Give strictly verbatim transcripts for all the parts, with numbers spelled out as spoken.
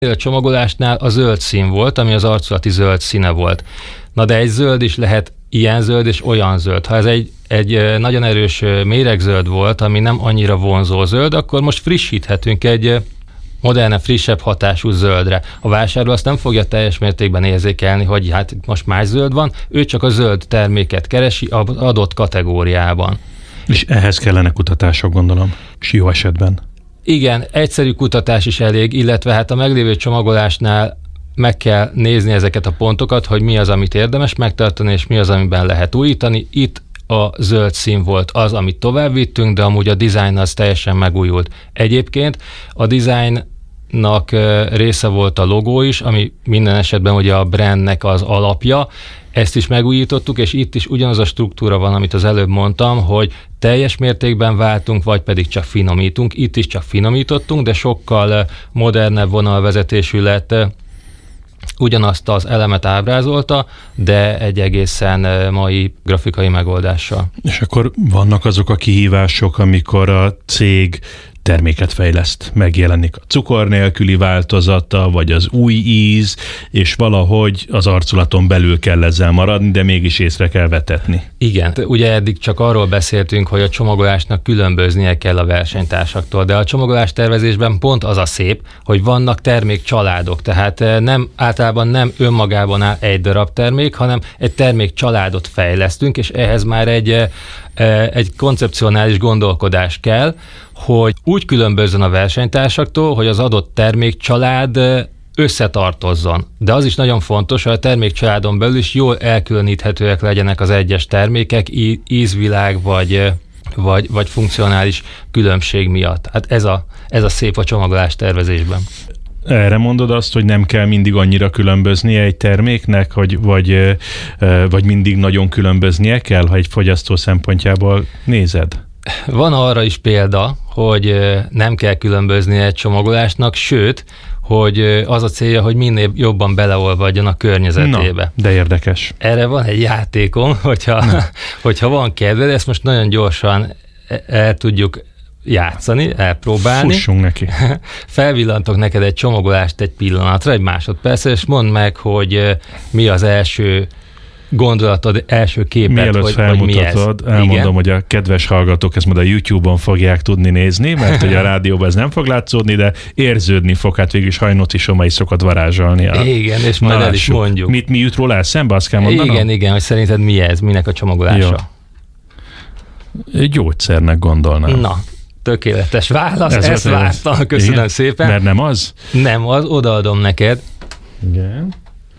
A csomagolásnál a zöld szín volt, ami az arculati zöld színe volt. Na de egy zöld is lehet ilyen zöld és olyan zöld. Ha ez egy, egy nagyon erős méregzöld volt, ami nem annyira vonzó zöld, akkor most frissíthetünk egy moderne, frissebb hatású zöldre. A vásárló azt nem fogja teljes mértékben érzékelni, hogy hát most más zöld van, ő csak a zöld terméket keresi az adott kategóriában. És ehhez kellene kutatások, gondolom, és jó esetben. Igen, egyszerű kutatás is elég, illetve hát a meglévő csomagolásnál meg kell nézni ezeket a pontokat, hogy mi az, amit érdemes megtartani, és mi az, amiben lehet újítani. Itt a zöld szín volt az, amit tovább vittünk, de amúgy a design az teljesen megújult. Egyébként a designnak része volt a logó is, ami minden esetben ugye a brandnek az alapja. Ezt is megújítottuk, és itt is ugyanaz a struktúra van, amit az előbb mondtam, hogy teljes mértékben váltunk, vagy pedig csak finomítunk. Itt is csak finomítottunk, de sokkal modernebb vonalvezetésű lett, ugyanazt az elemet ábrázolta, de egy egészen mai grafikai megoldással. És akkor vannak azok a kihívások, amikor a cég terméket fejleszt, megjelenik a cukor nélküli változata, vagy az új íz, és valahogy az arculaton belül kell ezzel maradni, de mégis észre kell vetetni. Igen, ugye eddig csak arról beszéltünk, hogy a csomagolásnak különböznie kell a versenytársaktól, de a csomagolás tervezésben pont az a szép, hogy vannak termékcsaládok, tehát nem, általában nem önmagában áll egy darab termék, hanem egy termékcsaládot fejlesztünk, és ehhez már egy, egy koncepcionális gondolkodás kell, hogy úgy különbözzön a versenytársaktól, hogy az adott termékcsalád összetartozzon. De az is nagyon fontos, hogy a termékcsaládon belül is jól elkülöníthetőek legyenek az egyes termékek, ízvilág vagy, vagy, vagy funkcionális különbség miatt. Hát ez a, ez a szép a csomagolás tervezésben. Erre mondod azt, hogy nem kell mindig annyira különböznie egy terméknek, hogy, vagy, vagy mindig nagyon különböznie kell, ha egy fogyasztó szempontjából nézed? Van arra is példa, hogy nem kell különböznie egy csomagolásnak, sőt, hogy az a célja, hogy minél jobban beleolvadjon a környezetébe. Na, de érdekes. Erre van egy játékom, hogyha, hogyha van kedved, ezt most nagyon gyorsan el tudjuk játszani, elpróbálni. Fussunk neki. Felvillantok neked egy csomagolást egy pillanatra, egy másodpercre, és mondd meg, hogy mi az első gondolatod, első képet, mielőtt hogy, felmutatod, hogy mi ez. Elmondom, Igen? hogy a kedves hallgatók ezt majd a YouTube-on fogják tudni nézni, mert hogy a rádióban ez nem fog látszódni, de érződni fog, hát végül is Hajnóci Somai szokott varázsolni. A... Igen, és majd Na, el is mondjuk. Mit, mi jut róla eszembe, azt kell mondanom? Igen, igen, hogy szerinted mi ez, minek a csomagolása? Jó. Gyógyszernek gondolnám. Na, tökéletes válasz, ez ezt vártam, köszönöm igen? szépen. Mert nem az? Nem az, odaadom neked. Igen.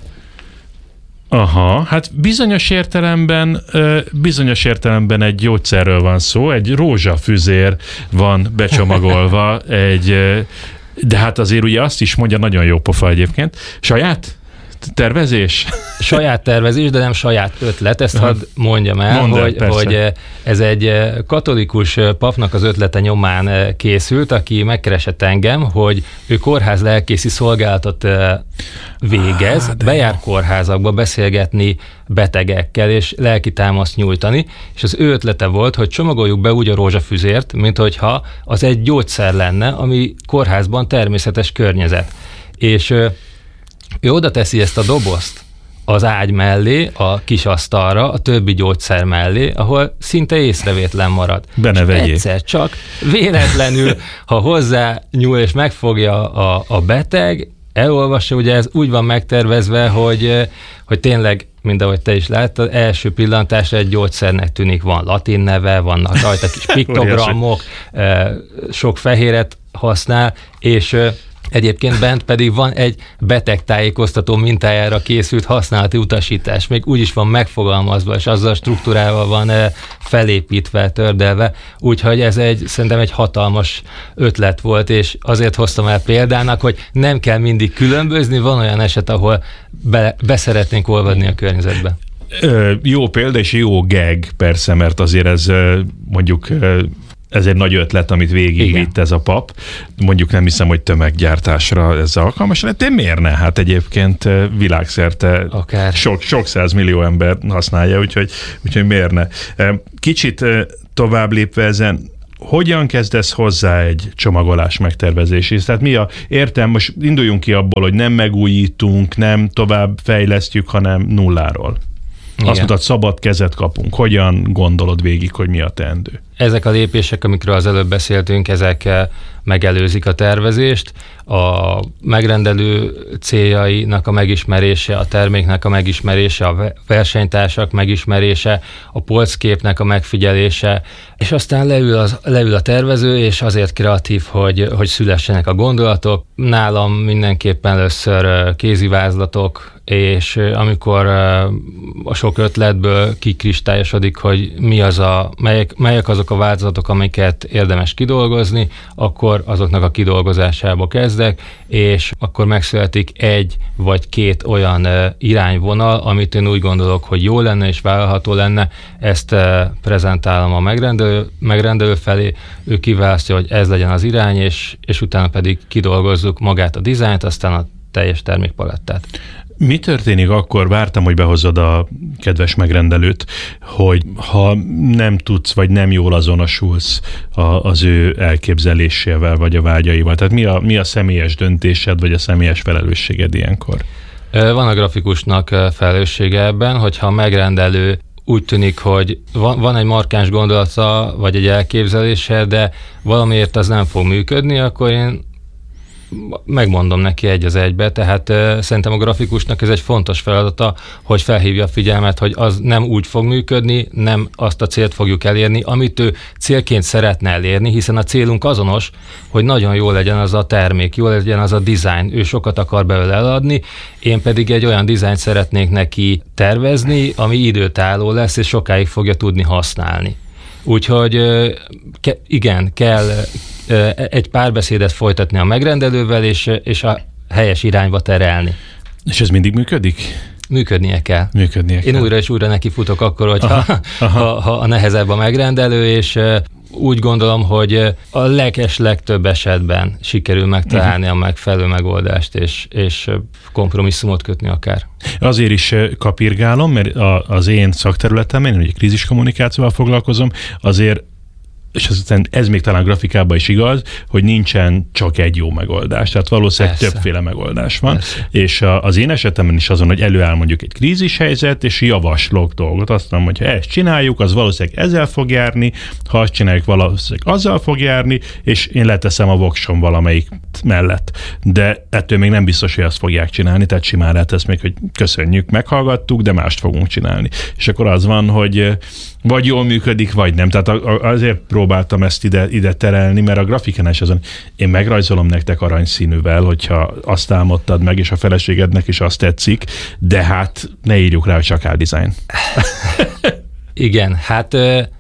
Aha, hát bizonyos értelemben, bizonyos értelemben egy gyógyszerről van szó, egy rózsafüzér van becsomagolva, egy, de hát azért ugye azt is mondja, nagyon jó pofa egyébként. Saját tervezés? Saját tervezés, de nem saját ötlet, ezt hadd mondjam el, Mondd el, hogy, hogy ez egy katolikus papnak az ötlete nyomán készült, aki megkeresett engem, hogy ő kórház lelkészi szolgálatot végez, ah, bejár jó. kórházakba beszélgetni betegekkel, és lelki támaszt nyújtani, és az ő ötlete volt, hogy csomagoljuk be úgy a rózsafüzért, mint hogyha az egy gyógyszer lenne, ami kórházban természetes környezet. És ő oda teszi ezt a dobozt az ágy mellé, a kis asztalra, a többi gyógyszer mellé, ahol szinte észrevétlen marad. Be ne vegyék. Egyszer csak véletlenül, ha hozzá nyúl és megfogja a, a beteg, elolvassa, ugye ez úgy van megtervezve, hogy, hogy tényleg, mint ahogy te is láttad, első pillantásra egy gyógyszernek tűnik, van latin neve, vannak rajta kis piktogramok, sok fehéret használ, és egyébként bent pedig van egy betegtájékoztató mintájára készült használati utasítás, még úgy is van megfogalmazva, és azzal a struktúrával van felépítve, tördelve, úgyhogy ez egy, szerintem egy hatalmas ötlet volt, és azért hoztam el példának, hogy nem kell mindig különbözni, van olyan eset, ahol be, beszeretnénk olvadni a környezetbe. Ö, jó példa, és jó gag, persze, mert azért ez mondjuk ez egy nagy ötlet, amit végigvitt ez a pap. Mondjuk nem hiszem, hogy tömeggyártásra ez alkalmas, de miért ne? Hát egyébként világszerte akár sok, sok százmillió ember használja, úgyhogy, úgyhogy miért ne? Kicsit tovább lépve ezen, hogyan kezdesz hozzá egy csomagolás megtervezéséhez? Tehát mi a, értem, most induljunk ki abból, hogy nem megújítunk, nem tovább fejlesztjük, hanem nulláról. Igen. Azt mondtad, szabad kezet kapunk. Hogyan gondolod végig, hogy mi a teendő? Ezek a lépések, amikről az előbb beszéltünk, ezek megelőzik a tervezést, a megrendelő céljainak a megismerése, a terméknek a megismerése, a versenytársak megismerése, a polcképnek a megfigyelése, és aztán leül, az, leül a tervező, és azért kreatív, hogy, hogy szülessenek a gondolatok. Nálam mindenképpen először kézivázlatok, és amikor a sok ötletből kikristályosodik, hogy mi az a, melyek, melyek azok a változatok, amiket érdemes kidolgozni, akkor azoknak a kidolgozásába kezdek, és akkor megszületik egy vagy két olyan irányvonal, amit én úgy gondolok, hogy jó lenne és vállalható lenne, ezt prezentálom a megrendelő, megrendelő felé, ő kiválasztja, hogy ez legyen az irány, és, és utána pedig kidolgozzuk magát a dizájnt, aztán a teljes termékpalettát. Mi történik akkor, vártam, hogy behozod a kedves megrendelőt, hogy ha nem tudsz, vagy nem jól azonosulsz a, az ő elképzelésével, vagy a vágyaival? Tehát mi a, mi a személyes döntésed, vagy a személyes felelősséged ilyenkor? Van a grafikusnak felelőssége ebben, hogyha a megrendelő úgy tűnik, hogy van, van egy markáns gondolata, vagy egy elképzelése, de valamiért az nem fog működni, akkor én megmondom neki egy az egybe, tehát uh, szerintem a grafikusnak ez egy fontos feladata, hogy felhívja a figyelmet, hogy az nem úgy fog működni, nem azt a célt fogjuk elérni, amit ő célként szeretne elérni, hiszen a célunk azonos, hogy nagyon jó legyen az a termék, jó legyen az a design, ő sokat akar belőle eladni, én pedig egy olyan dizájnt szeretnék neki tervezni, ami időtálló lesz, és sokáig fogja tudni használni. Úgyhogy ke- igen, kell egy párbeszédet folytatni a megrendelővel, és, és a helyes irányba terelni. És ez mindig működik? Működnie kell. Működnie kell. Én újra és újra neki futok akkor, hogyha aha, aha. Ha, ha a nehezebb a megrendelő, és úgy gondolom, hogy a leges legtöbb esetben sikerül megtalálni uh-huh. a megfelelő megoldást, és, és kompromisszumot kötni akár. Azért is kapirgálom, mert az én szakterületem, én ugye kríziskommunikációval foglalkozom, azért és aztán ez még talán grafikában is igaz, hogy nincsen csak egy jó megoldás. Tehát valószínűleg Persze. többféle megoldás van. Persze. És az én esetemben is azon, hogy előáll mondjuk egy krízishelyzet, és javaslok dolgot. Azt mondom, hogy ha ezt csináljuk, az valószínűleg ezzel fog járni, ha azt csináljuk, valószínűleg azzal fog járni, és én leteszem a voksom valamelyik mellett. De ettől még nem biztos, hogy azt fogják csinálni, tehát simán lehet ezt még, hogy köszönjük, meghallgattuk, de mást fogunk csinálni. És akkor az van, hogy vagy jól működik, vagy nem. Tehát azért próbáltam ezt ide, ide terelni, mert a grafikánás azon, én megrajzolom nektek aranyszínűvel, hogyha azt álmodtad meg, és a feleségednek is azt tetszik, de hát ne írjuk rá, hogy csak áldizájn. Igen, hát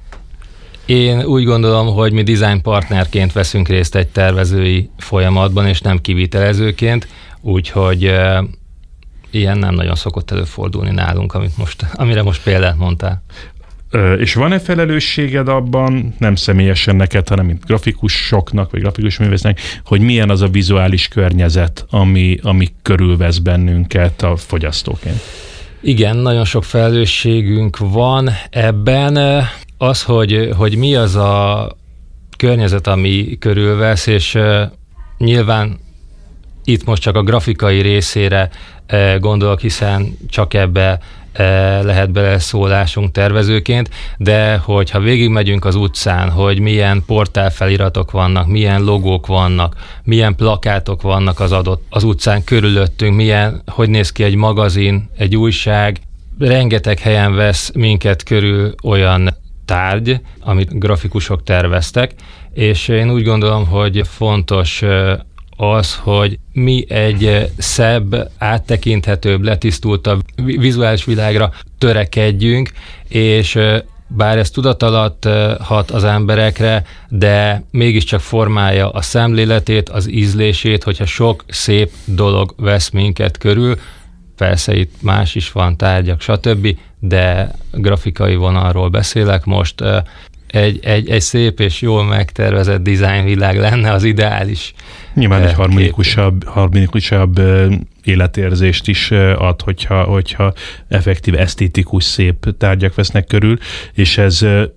én úgy gondolom, hogy mi design partnerként veszünk részt egy tervezői folyamatban, és nem kivitelezőként, úgyhogy ilyen nem nagyon szokott előfordulni nálunk, amit most, amire most példát mondtál. És van-e felelősséged abban, nem személyesen neked, hanem mint grafikusoknak, vagy grafikus művésznek, hogy milyen az a vizuális környezet, ami, ami körülvesz bennünket a fogyasztóként? Igen, nagyon sok felelősségünk van ebben. Az, hogy, hogy mi az a környezet, ami körülvesz, és nyilván itt most csak a grafikai részére gondolok, hiszen csak ebbe lehet beleszólásunk tervezőként, de hogyha végigmegyünk az utcán, hogy milyen portálfeliratok vannak, milyen logók vannak, milyen plakátok vannak az adott az utcán körülöttünk, milyen, hogy néz ki egy magazin, egy újság, rengeteg helyen vesz minket körül olyan tárgy, amit grafikusok terveztek, és én úgy gondolom, hogy fontos az, hogy mi egy szebb, áttekinthetőbb, letisztultabb vizuális világra törekedjünk, és bár ez tudat alatt hat az emberekre, de mégiscsak formálja a szemléletét, az ízlését, hogyha sok szép dolog vesz minket körül, persze itt más is van, tárgyak, stb., de grafikai vonalról beszélek most. Egy, egy, egy szép és jól megtervezett dizájnvilág lenne az ideális. Nyilván egy harmonikusabb, harmonikusabb életérzést is ad, hogyha, hogyha effektív, esztétikus, szép tárgyak vesznek körül, és ez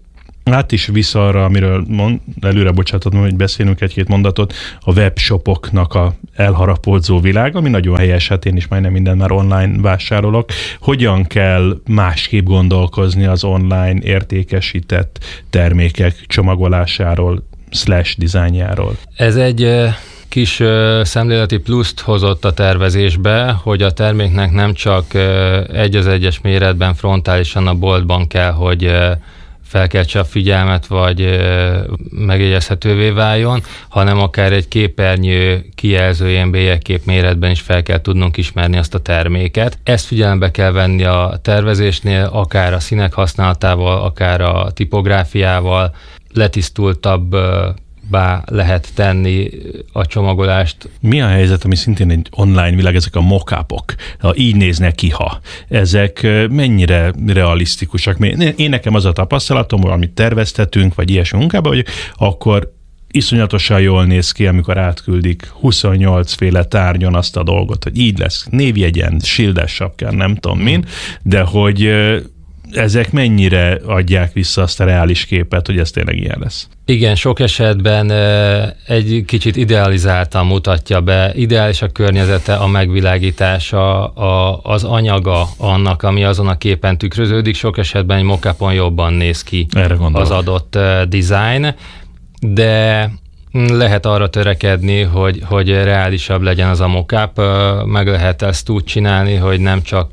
át is vissza arra, amiről mond, előre bocsátottam, hogy beszélünk egy-két mondatot, a webshopoknak a elharapódzó világ, ami nagyon helyes, hát én is majdnem minden már online vásárolok. Hogyan kell másképp gondolkozni az online értékesített termékek csomagolásáról, slash dizájnjáról? Ez egy kis szemléleti pluszt hozott a tervezésbe, hogy a terméknek nem csak egy az egyes méretben frontálisan a boltban kell, hogy felkeltse a figyelmet, vagy megjegyezhetővé váljon, hanem akár egy képernyő kijelzőjén bélyegkép méretben is fel kell tudnunk ismerni azt a terméket. Ezt figyelembe kell venni a tervezésnél, akár a színek használatával, akár a tipográfiával, letisztultabb bá lehet tenni a csomagolást. Mi a helyzet, ami szintén egy online világ, ezek a mock-upok, ha így néznek ki, ha ezek mennyire realisztikusak? Én nekem az a tapasztalatom, amit terveztetünk, vagy ilyesmi munkában, hogy akkor iszonyatosan jól néz ki, amikor átküldik huszonnyolc féle tárgyon azt a dolgot, hogy így lesz, névjegyen, sildes sapkán, nem tudom hmm. min, de hogy ezek mennyire adják vissza azt a reális képet, hogy ez tényleg ilyen lesz? Igen, sok esetben egy kicsit idealizáltan mutatja be. Ideális a környezete, a megvilágítása, a, az anyaga annak, ami azon a képen tükröződik. Sok esetben egy mock-upon jobban néz ki az adott design, de lehet arra törekedni, hogy, hogy reálisabb legyen az a mock-up. Meg lehet ezt úgy csinálni, hogy nem csak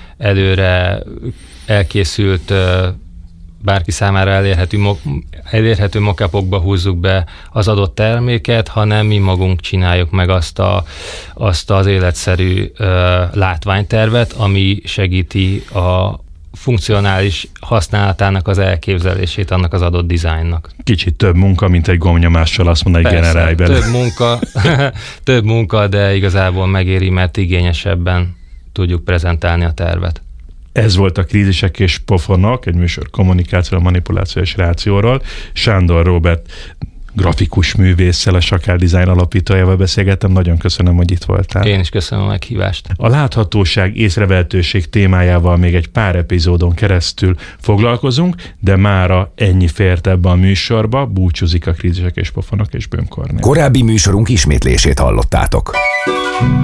előre elkészült, bárki számára elérhető, elérhető mock-upokba húzzuk be az adott terméket, hanem mi magunk csináljuk meg azt, a, azt az életszerű uh, látványtervet, ami segíti a funkcionális használatának az elképzelését annak az adott dizájnnak. Kicsit több munka, mint egy gombnyomással azt mondani, hogy generálj bele. Több munka, több munka, de igazából megéri, mert igényesebben tudjuk prezentálni a tervet. Ez volt a Krízisek és Pofonok, egy műsor kommunikáció, manipuláció és rációról. Sándor Róbert grafikus művésszel, a Sakál Design alapítójával beszélgettem. Nagyon köszönöm, hogy itt voltál. Én is köszönöm a meghívást. A láthatóság, észrevehetőség témájával még egy pár epizódon keresztül foglalkozunk, de mára ennyi fért ebbe a műsorba. Búcsúzik a Krízisek és Pofonok és Böhm Kornél. Korábbi műsorunk ismétlését hallottátok.